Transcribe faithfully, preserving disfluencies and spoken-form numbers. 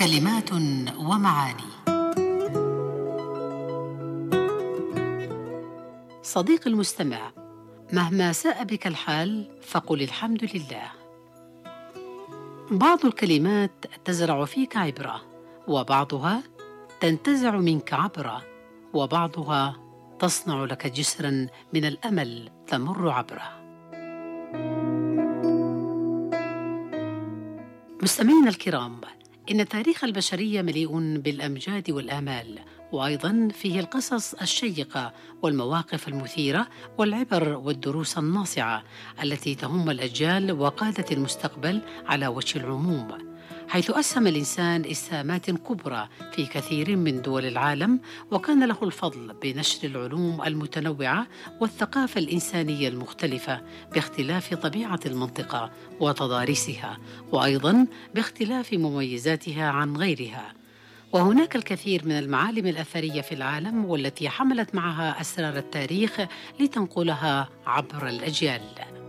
كلمات ومعاني. صديقي المستمع، مهما ساء بك الحال فقل الحمد لله. بعض الكلمات تزرع فيك عبرة، وبعضها تنتزع منك عبرة، وبعضها تصنع لك جسرا من الأمل تمر عبره. مستمعينا الكرام، إن تاريخ البشرية مليء بالأمجاد والآمال، وأيضا فيه القصص الشيقة والمواقف المثيرة والعبر والدروس الناصعة التي تهم الأجيال وقادة المستقبل على وجه العموم، حيث أسهم الإنسان إسهامات كبرى في كثير من دول العالم، وكان له الفضل بنشر العلوم المتنوعة والثقافة الإنسانية المختلفة باختلاف طبيعة المنطقة وتضاريسها، وأيضا باختلاف مميزاتها عن غيرها. وهناك الكثير من المعالم الأثرية في العالم، والتي حملت معها أسرار التاريخ لتنقلها عبر الأجيال.